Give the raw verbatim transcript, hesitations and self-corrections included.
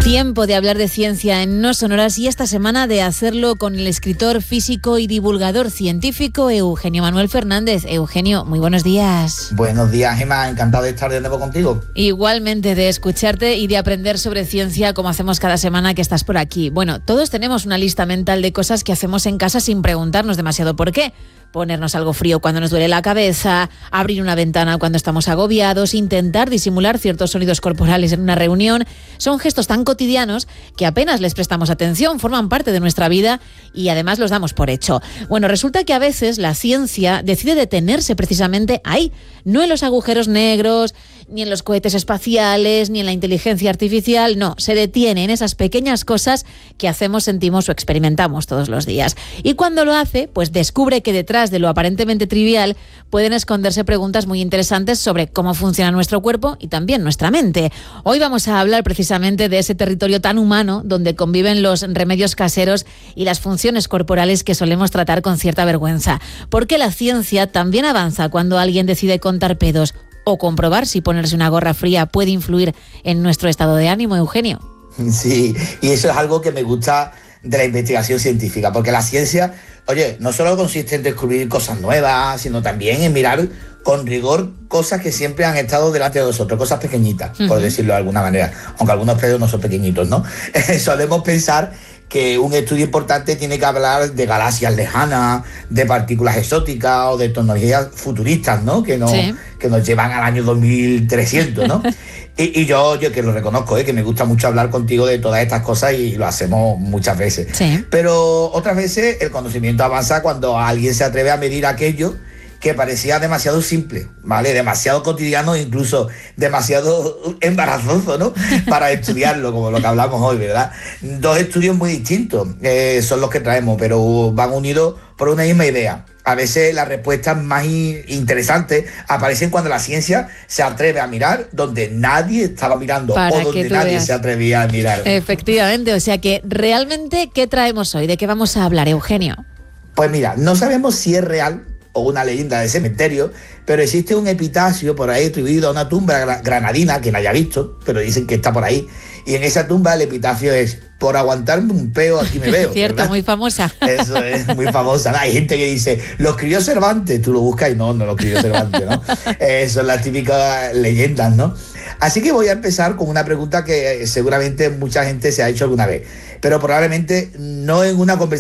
Tiempo de hablar de ciencia en No Sonoras y esta semana de hacerlo con el escritor, físico y divulgador científico Eugenio Manuel Fernández. Eugenio, muy buenos días. Buenos días, Gemma. Encantado de estar de nuevo contigo. Igualmente, de escucharte y de aprender sobre ciencia como hacemos cada semana que estás por aquí. Bueno, todos tenemos una lista mental de cosas que hacemos en casa sin preguntarnos demasiado por qué. Ponernos algo frío cuando nos duele la cabeza, abrir una ventana cuando estamos agobiados, intentar disimular ciertos sonidos corporales en una reunión. Son gestos tan cotidianos que apenas les prestamos atención, forman parte de nuestra vida y además los damos por hecho. Bueno, resulta que a veces la ciencia decide detenerse precisamente ahí, no en los agujeros negros, ni en los cohetes espaciales, ni en la inteligencia artificial, no, se detiene en esas pequeñas cosas que hacemos, sentimos o experimentamos todos los días. Y cuando lo hace, pues descubre que detrás de lo aparentemente trivial pueden esconderse preguntas muy interesantes sobre cómo funciona nuestro cuerpo y también nuestra mente. Hoy vamos a hablar precisamente de ese territorio tan humano donde conviven los remedios caseros y las funciones corporales que solemos tratar con cierta vergüenza. Porque la ciencia también avanza cuando alguien decide contar pedos o comprobar si ponerse una gorra fría puede influir en nuestro estado de ánimo, Eugenio. Sí, y eso es algo que me gusta de la investigación científica, porque la ciencia, oye, no solo consiste en descubrir cosas nuevas, sino también en mirar con rigor cosas que siempre han estado delante de nosotros, cosas pequeñitas, uh-huh. por decirlo de alguna manera, aunque algunos pedos no son pequeñitos, ¿no? Solemos pensar que un estudio importante tiene que hablar de galaxias lejanas, de partículas exóticas o de tecnologías futuristas, ¿no? Que nos, sí. que nos llevan al año dos mil trescientos, ¿no? y, y yo, yo que lo reconozco, ¿eh? Que me gusta mucho hablar contigo de todas estas cosas y lo hacemos muchas veces. Sí. Pero otras veces el conocimiento avanza cuando alguien se atreve a medir aquello que parecía demasiado simple, ¿vale? Demasiado cotidiano, incluso demasiado embarazoso, ¿no? Para estudiarlo, como lo que hablamos hoy, ¿verdad? Dos estudios muy distintos eh, son los que traemos, pero van unidos por una misma idea. A veces las respuestas más interesantes aparecen cuando la ciencia se atreve a mirar donde nadie estaba mirando Para o donde nadie veas. se atrevía a mirar. Efectivamente, o sea que realmente, ¿qué traemos hoy? ¿De qué vamos a hablar, Eugenio? Pues mira, no sabemos si es real o una leyenda de cementerio, pero existe un epitafio por ahí atribuido a una tumba granadina, que no haya visto, pero dicen que está por ahí, y en esa tumba el epitafio es: por aguantarme un peo aquí me veo. Cierto, ¿verdad? Muy famosa. Eso es muy famosa, ¿no? Hay gente que dice, lo escribió Cervantes, tú lo buscas y no, no lo escribió Cervantes, ¿no? eh, son las típicas leyendas, ¿no? Así que voy a empezar con una pregunta que seguramente mucha gente se ha hecho alguna vez, pero probablemente no en una conversación